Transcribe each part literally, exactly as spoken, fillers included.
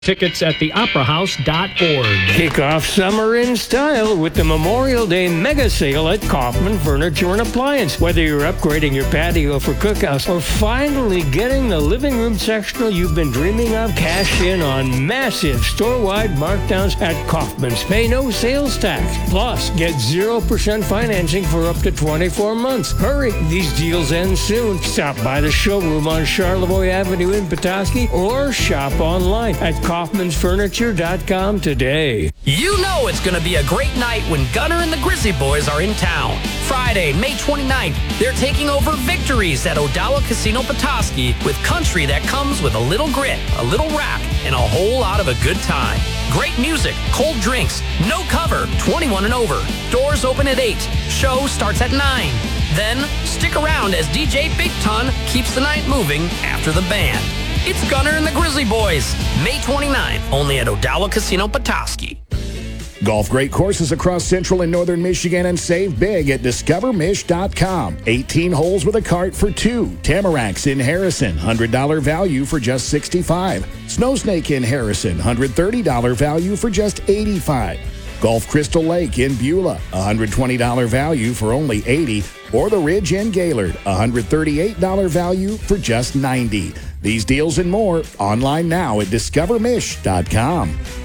Tickets at the opera house dot org. Kick off summer in style with the Memorial Day mega sale at Kaufman Furniture and Appliance. Whether you're upgrading your patio for cookhouse or finally getting the living room sectional you've been dreaming of, cash in on massive store-wide markdowns at Kaufman's. Pay no sales tax. Plus, get zero percent financing for up to twenty-four months. Hurry, these deals end soon. Stop by the showroom on Charlevoix Avenue in Petoskey or shop online at Kaufmans Furniture dot com today. You know it's going to be a great night when Gunner and the Grizzly Boys are in town. Friday, May twenty-ninth, they're taking over Victories at Odawa Casino Petoskey with country that comes with a little grit, a little rap, and a whole lot of a good time. Great music, cold drinks, no cover, twenty-one and over. Doors open at eight. Show starts at nine. Then, stick around as D J Big Ton keeps the night moving after the band. It's Gunner and the Grizzly Boys, May twenty-ninth, only at Odawa Casino Petoskey. Golf great courses across central and northern Michigan and save big at discover mich dot com. eighteen holes with a cart for two. Tamaracks in Harrison, one hundred dollars value for just sixty-five dollars. Snowsnake in Harrison, one hundred thirty dollars value for just eighty-five dollars. Golf Crystal Lake in Beulah, one hundred twenty dollars value for only eighty dollars. Or the Ridge in Gaylord, one hundred thirty-eight dollars value for just ninety dollars. These deals and more online now at discover mich dot com.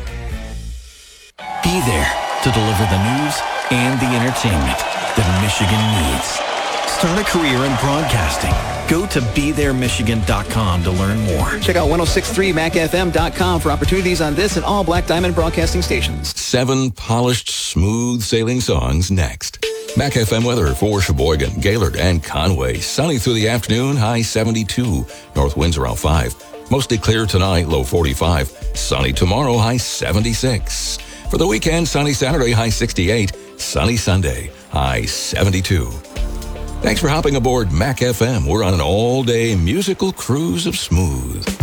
Be there to deliver the news and the entertainment that Michigan needs. Start a career in broadcasting. Go to be there michigan dot com to learn more. Check out ten sixty-three mac f m dot com for opportunities on this and all Black Diamond broadcasting stations. Seven polished, smooth sailing songs next. Mac F M weather for Sheboygan, Gaylord, and Conway. Sunny through the afternoon, high seventy-two. North winds around five. Mostly clear tonight, low forty-five. Sunny tomorrow, high seventy-six. For the weekend, sunny Saturday, high sixty-eight. Sunny Sunday, high seventy-two. Thanks for hopping aboard Mac F M. We're on an all-day musical cruise of smooth.